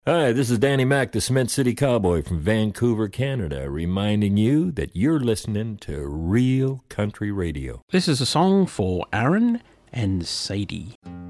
Hi, this is Danny Mac, the Cement City Cowboy from Vancouver, Canada, reminding you that you're listening to Real Country Radio. This is a song for Aaron and Sadie.